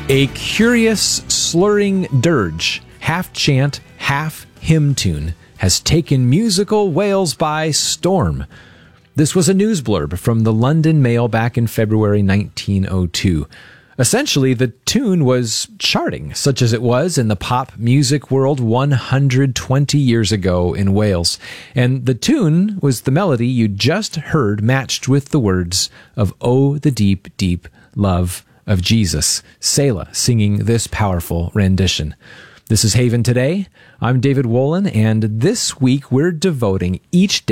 A curious, slurring dirge, half chant, half hymn tune, has taken musical Wales by storm. This was a news blurb from the London Mail back in February 1902. Essentially, the tune was charting, such as it was in the pop music world 120 years ago in Wales. And the tune was the melody you just heard matched with the words of "Oh, the Deep, Deep Love of Jesus." Selah singing this powerful rendition. This is Haven Today. I'm David Wolin, and this week we're devoting each day